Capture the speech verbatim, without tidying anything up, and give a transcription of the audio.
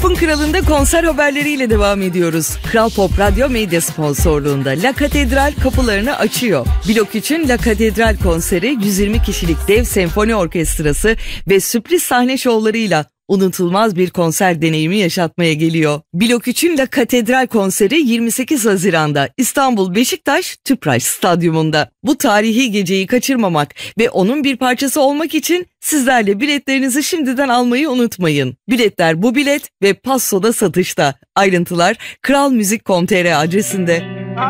Pop'un kralında konser haberleriyle devam ediyoruz. Kral Pop Radyo Medya sponsorluğunda La Katedral kapılarını açıyor. Blok üçün La Katedral konseri yüz yirmi kişilik dev senfoni orkestrası ve sürpriz sahne şovlarıyla unutulmaz bir konser deneyimi yaşatmaya geliyor. Blok üçün La Katedral konseri yirmi sekiz Haziran'da İstanbul Beşiktaş Tüpraş Stadyumunda. Bu tarihi geceyi kaçırmamak ve onun bir parçası olmak için sizlerle biletlerinizi şimdiden almayı unutmayın. Biletler Bu Bilet ve Passo'da satışta. Ayrıntılar kralmuzik nokta com nokta tr adresinde.